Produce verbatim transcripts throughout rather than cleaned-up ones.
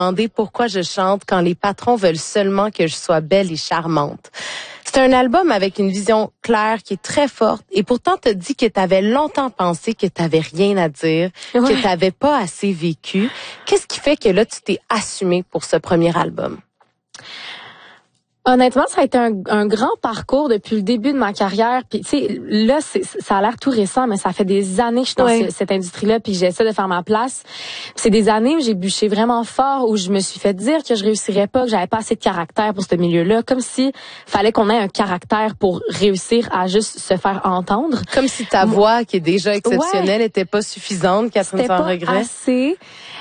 Demandé pourquoi je chante quand les patrons veulent seulement que je sois belle et charmante. C'est un album avec une vision claire qui est très forte et pourtant t'as dit que t'avais longtemps pensé que t'avais rien à dire, ouais. que t'avais pas assez vécu. Qu'est-ce qui fait que là tu t'es assumée pour ce premier album? Honnêtement, ça a été un, un grand parcours depuis le début de ma carrière. Puis, tu sais, là, c'est, ça a l'air tout récent, mais ça fait des années que je suis dans ouais. ce, cette industrie-là, puis j'essaie de faire ma place. C'est des années où j'ai bûché vraiment fort, où je me suis fait dire que je réussirais pas, que j'avais pas assez de caractère pour ce milieu-là, comme si fallait qu'on ait un caractère pour réussir à juste se faire entendre. Comme si ta voix, qui est déjà exceptionnelle, ouais. était pas suffisante, Catherine Sans Regret. C'était pas assez.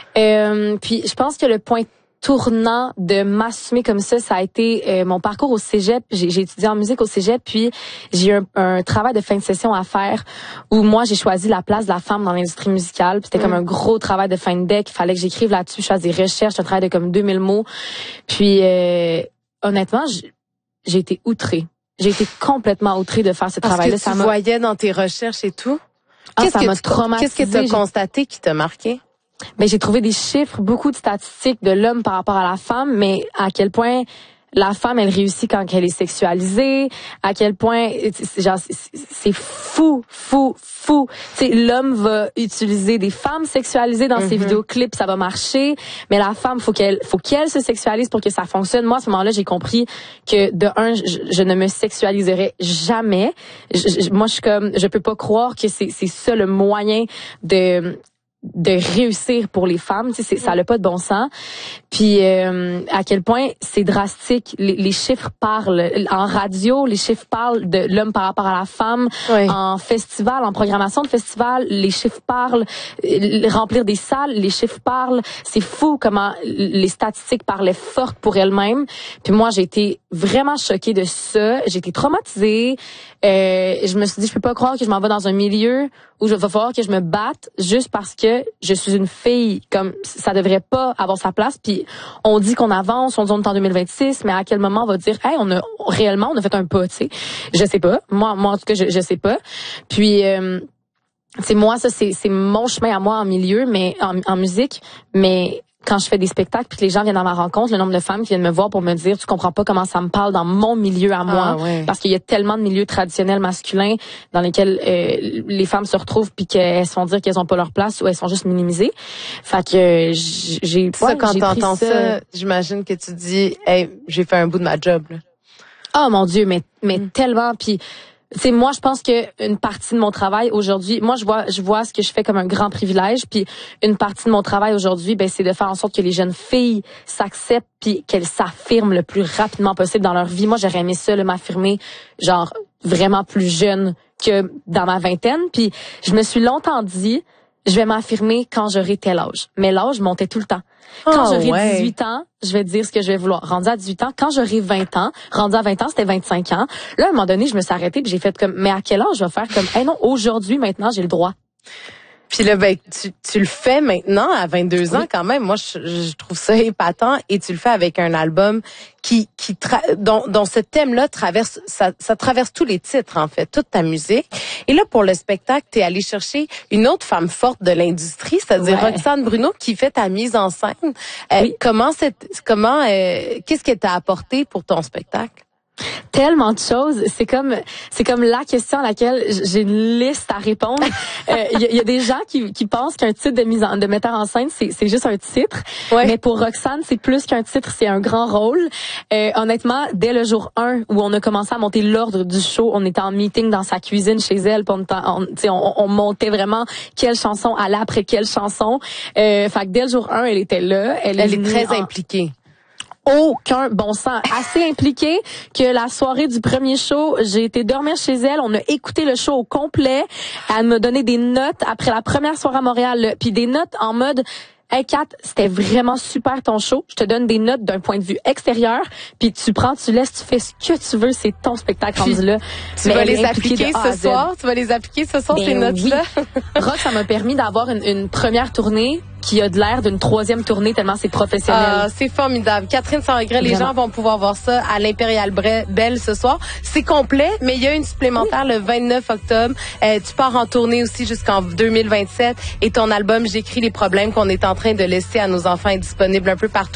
Euh, puis, je pense que le point tournant de m'assumer comme ça, ça a été euh, mon parcours au cégep. J'ai, j'ai étudié en musique au cégep, puis j'ai eu un, un travail de fin de session à faire où moi, j'ai choisi la place de la femme dans l'industrie musicale. Puis c'était mmh. comme un gros travail de fin de deck. Il fallait que j'écrive là-dessus. Je fasse des recherches, un travail de comme deux mille mots. Puis euh, honnêtement, j'ai, j'ai été outrée. J'ai été complètement outrée de faire ce Parce travail-là. Que ça tu m'a... voyais dans tes recherches et tout? Ah, Qu'est-ce ça que m'a tu, traumatisée. Qu'est-ce que tu as constaté qui t'a marqué? Ben, j'ai trouvé des chiffres, beaucoup de statistiques de l'homme par rapport à la femme, mais à quel point la femme, elle réussit quand elle est sexualisée, à quel point, genre, c'est fou, fou, fou. Tu sais, l'homme va utiliser des femmes sexualisées dans mm-hmm. ses vidéoclips, ça va marcher, mais la femme, faut qu'elle, faut qu'elle se sexualise pour que ça fonctionne. Moi, à ce moment-là, j'ai compris que, de un, je, je ne me sexualiserai jamais. Je, je, moi, je suis comme, je peux pas croire que c'est, c'est ça le moyen de, de réussir pour les femmes, tu sais, ça n'a pas de bon sens. Puis euh, à quel point c'est drastique, les, les chiffres parlent en radio, les chiffres parlent de l'homme par rapport à la femme, oui. en festival, en programmation de festival, les chiffres parlent, remplir des salles, les chiffres parlent. C'est fou comment les statistiques parlaient fortes pour elles-mêmes. Puis moi, j'ai été vraiment choquée de ça, j'ai été traumatisée. Euh, je me suis dit, je peux pas croire que je m'en vais dans un milieu où il va falloir que je me batte juste parce que je suis une fille. Comme ça devrait pas avoir sa place. Puis on dit qu'on avance, on dit on est en deux mille vingt-six, mais à quel moment on va dire, hey, on a réellement on a fait un pas, tu sais. Je sais pas. Moi, moi en tout cas, je, je sais pas. Puis euh, c'est moi, ça c'est c'est mon chemin à moi en milieu, mais en, en musique, mais quand je fais des spectacles puis que les gens viennent à ma rencontre, le nombre de femmes qui viennent me voir pour me dire tu comprends pas comment ça me parle dans mon milieu à moi, ah, ouais. parce qu'il y a tellement de milieux traditionnels masculins dans lesquels euh, les femmes se retrouvent puis qu'elles se font dire qu'elles ont pas leur place ou elles sont juste minimisées. Fait que j'ai ça ouais, quand j'ai t'entends ça, ça j'imagine que tu dis hey, j'ai fait un bout de ma job là. Oh mon Dieu, mais mais mm. tellement puis c'est moi je pense que une partie de mon travail aujourd'hui, moi je vois je vois ce que je fais comme un grand privilège, puis une partie de mon travail aujourd'hui ben c'est de faire en sorte que les jeunes filles s'acceptent puis qu'elles s'affirment le plus rapidement possible dans leur vie. Moi j'aurais aimé ça, là, m'affirmer genre vraiment plus jeune que dans ma vingtaine, puis je me suis longtemps dit je vais m'affirmer quand j'aurai tel âge. Mais l'âge montait tout le temps. Quand oh, j'aurai ouais. dix-huit ans, je vais dire ce que je vais vouloir. Rendu à dix-huit ans, quand j'aurai vingt ans, rendu à vingt ans, c'était vingt-cinq ans. Là, à un moment donné, je me suis arrêtée puis j'ai fait comme, mais à quel âge je vais faire comme, eh hey non, aujourd'hui, maintenant, j'ai le droit. Puis là, ben, tu, tu le fais maintenant à vingt-deux ans oui. quand même. Moi, je, je trouve ça épatant et tu le fais avec un album qui, qui tra- dont, dont ce thème-là traverse, ça, ça traverse tous les titres en fait, toute ta musique. Et là, pour le spectacle, t'es allé chercher une autre femme forte de l'industrie, c'est-à-dire ouais. Roxane Bruno, qui fait ta mise en scène. Euh, oui. Comment cette, comment, euh, qu'est-ce qu'elle t'a apporté pour ton spectacle? Tellement de choses, c'est comme c'est comme la question à laquelle j'ai une liste à répondre. Il euh, y, y a des gens qui, qui pensent qu'un titre de mise en, de metteur en scène c'est c'est juste un titre, ouais. mais pour Roxane c'est plus qu'un titre, c'est un grand rôle. Euh, honnêtement, dès le jour un où on a commencé à monter l'ordre du show, on était en meeting dans sa cuisine chez elle, puis on, on, on, on montait vraiment quelle chanson allait après quelle chanson. Euh, fait que dès le jour un, elle était là. Elle, elle est très en... impliquée. Aucun bon sens. Assez impliqué que la soirée du premier show, j'ai été dormir chez elle. On a écouté le show au complet. Elle m'a donné des notes après la première soirée à Montréal. Puis des notes en mode... Hey Kat, c'était vraiment super ton show. Je te donne des notes d'un point de vue extérieur, puis tu prends, tu laisses, tu fais ce que tu veux, c'est ton spectacle rendu là. Tu vas les appliquer ce soir, tu vas les appliquer ce soir, ces notes-là. Oui. Rock, ça m'a permis d'avoir une, une première tournée qui a de l'air d'une troisième tournée tellement c'est professionnel. Ah, c'est formidable. Catherine Sans Regret, les gens vont pouvoir voir ça à l'Impérial Belle ce soir. C'est complet, mais il y a une supplémentaire oui. le vingt-neuf octobre. Euh, tu pars en tournée aussi jusqu'en deux mille vingt-sept et ton album J'écris les problèmes qu'on est en train de laisser à nos enfants est disponible un peu partout.